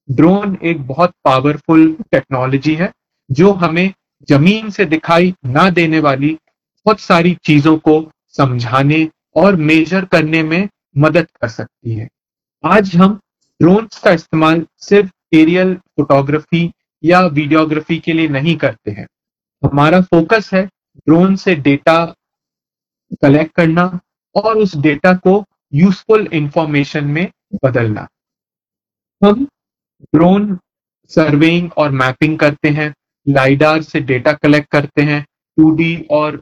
Drone एक बहुत powerful technology है जो हमें जमीन से दिखाई ना देने वाली बहुत सारी चीजों को समझाने और मेजर करने में मदद कर सकती है। आज हम ड्रोन्स का इस्तेमाल सिर्फ एरियल फोटोग्राफी या वीडियोग्राफी के लिए नहीं करते हैं। हमारा फोकस है ड्रोन से डेटा कलेक्ट करना और उस डेटा को यूजफुल इंफॉर्मेशन में बदलना। हम ड्रोन सर्वेइंग और मैपिंग करते हैं, लाइडार से डेटा कलेक्ट करते हैं, 2D और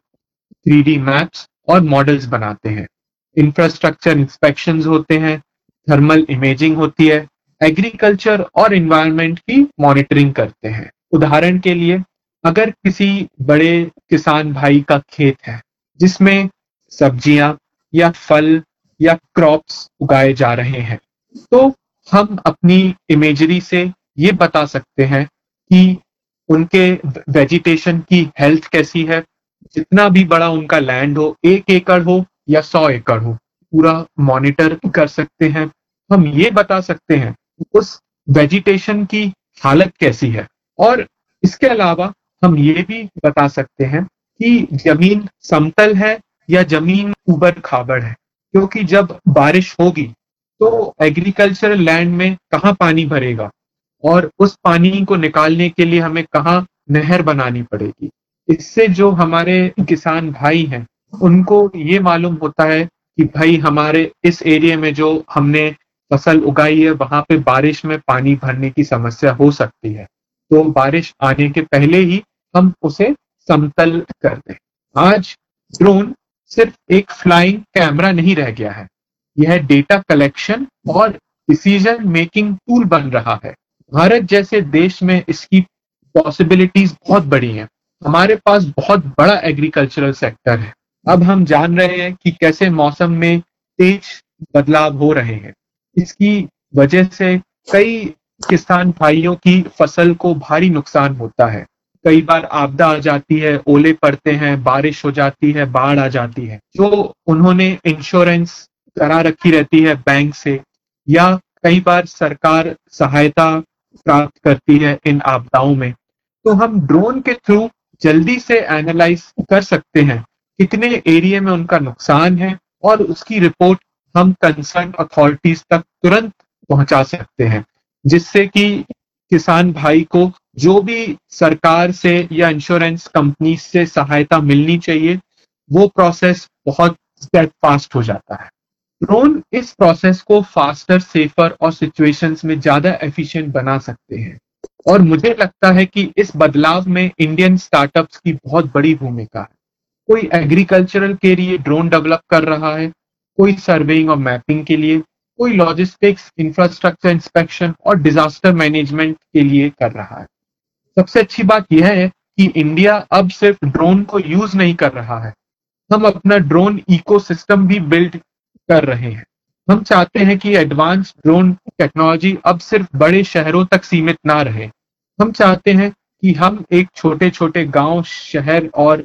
3D मैप्स और मॉडल्स बनाते हैं, इंफ्रास्ट्रक्चर इंस्पेक्शंस होते हैं, थर्मल इमेजिंग होती है, एग्रीकल्चर और एनवायरनमेंट की मॉनिटरिंग करते हैं। उदाहरण के लिए, अगर किसी बड़े किसान भाई का खेत है जिसमें सब्जियां या फल या क्रॉप्स उगाए जा रहे हैं, तो हम अपनी इमेजरी से ये बता सकते हैं कि उनके वेजिटेशन की हेल्थ कैसी है। जितना भी बड़ा उनका लैंड हो, 1 एकड़ हो या 100 एकड़ हो, पूरा मॉनिटर कर सकते हैं। हम ये बता सकते हैं उस वेजिटेशन की हालत कैसी है, और इसके अलावा हम ये भी बता सकते हैं कि जमीन समतल है या जमीन उबड़ खाबड़ है, क्योंकि जब बारिश होगी तो एग्रीकल्चरल लैंड में कहाँ पानी भरेगा और उस पानी को निकालने के लिए हमें कहाँ नहर बनानी पड़ेगी। इससे जो हमारे किसान भाई हैं उनको ये मालूम होता है कि भाई हमारे इस एरिया में जो हमने फसल उगाई है वहां पे बारिश में पानी भरने की समस्या हो सकती है, तो बारिश आने के पहले ही हम उसे समतल कर दें। आज ड्रोन सिर्फ एक फ्लाइंग कैमरा नहीं रह गया है, यह डेटा कलेक्शन और डिसीजन मेकिंग टूल बन रहा है। भारत जैसे देश में इसकी पॉसिबिलिटीज बहुत बड़ी हैं। हमारे पास बहुत बड़ा एग्रीकल्चरल सेक्टर है। अब हम जान रहे हैं कि कैसे मौसम में तेज बदलाव हो रहे हैं। इसकी वजह से कई किसान भाइयों की फसल को भारी नुकसान होता है। कई बार आपदा आ जाती है, ओले पड़ते हैं, बारिश हो जाती है, बाढ़ आ जाती है, जो उन्होंने इंश्योरेंस करा रखी रहती है बैंक से, या कई बार सरकार सहायता प्राप्त करती है इन आपदाओं में। तो हम ड्रोन के थ्रू जल्दी से एनालाइज कर सकते हैं कितने एरिया में उनका नुकसान है, और उसकी रिपोर्ट हम कंसर्न अथॉरिटीज तक तुरंत पहुंचा सकते हैं, जिससे कि किसान भाई को जो भी सरकार से या इंश्योरेंस कंपनी से सहायता मिलनी चाहिए वो प्रोसेस बहुत स्टेप फास्ट हो जाता है। ड्रोन इस प्रोसेस को फास्टर, सेफर और सिचुएशंस में ज्यादा एफिशिएंट बना सकते हैं, और मुझे लगता है कि इस बदलाव में इंडियन स्टार्टअप्स की बहुत बड़ी भूमिका है। कोई एग्रीकल्चरल के लिए ड्रोन डेवलप कर रहा है, कोई सर्वेइंग और मैपिंग के लिए, कोई लॉजिस्टिक्स, इंफ्रास्ट्रक्चर इंस्पेक्शन और डिजास्टर मैनेजमेंट के लिए कर रहा है। सबसे अच्छी बात यह है कि इंडिया अब सिर्फ ड्रोन को यूज नहीं कर रहा है, हम अपना ड्रोन इकोसिस्टम भी बिल्ड कर रहे हैं। हम चाहते हैं कि एडवांस ड्रोन टेक्नोलॉजी अब सिर्फ बड़े शहरों तक सीमित ना रहे। हम चाहते हैं कि हम एक छोटे छोटे गांव, शहर और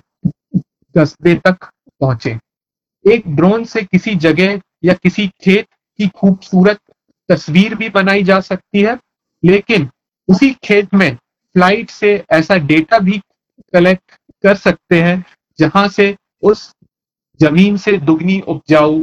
कस्बे तक पहुंचे। एक ड्रोन से किसी जगह या किसी खेत की खूबसूरत तस्वीर भी बनाई जा सकती है, लेकिन उसी खेत में फ्लाइट से ऐसा डेटा भी कलेक्ट कर सकते हैं जहां से उस जमीन से दुगनी उपजाऊ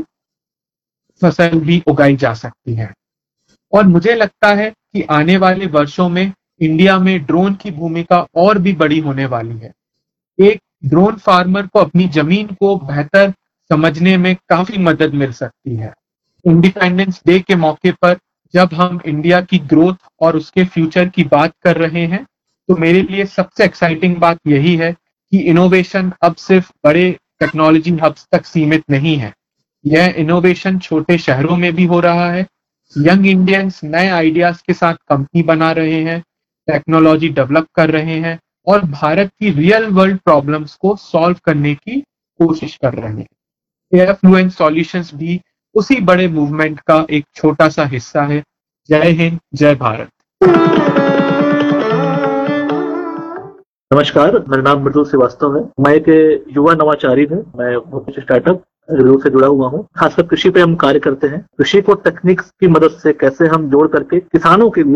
फसल भी उगाई जा सकती है। और मुझे लगता है कि आने वाले वर्षों में इंडिया में ड्रोन की भूमिका और भी बड़ी होने वाली है। एक ड्रोन फार्मर को अपनी जमीन को बेहतर समझने में काफी मदद मिल सकती है। इंडिपेंडेंस डे के मौके पर जब हम इंडिया की ग्रोथ और उसके फ्यूचर की बात कर रहे हैं, तो मेरे लिए सबसे एक्साइटिंग बात यही है कि इनोवेशन अब सिर्फ बड़े टेक्नोलॉजी हब्स तक सीमित नहीं है। यह इनोवेशन छोटे शहरों में भी हो रहा है। यंग इंडियंस नए आइडियाज के साथ कंपनी बना रहे हैं, टेक्नोलॉजी डेवलप कर रहे हैं और भारत की रियल वर्ल्ड प्रॉब्लम्स को सॉल्व करने की कोशिश कर रहे हैं। एयरफ्लुएंस सॉल्यूशंस भी उसी बड़े मूवमेंट का एक छोटा सा हिस्सा है। जय हिंद, जय भारत। नमस्कार, मेरा नाम मृदुल श्रीवास्तव है। मैं एक युवा नवाचारी हूँ। मैं भविष्य स्टार्टअप ग्रुप से जुड़ा हुआ हूँ। खासकर कृषि पे हम कार्य करते हैं। कृषि को तकनीक की मदद से कैसे हम जोड़ करके किसानों के लिए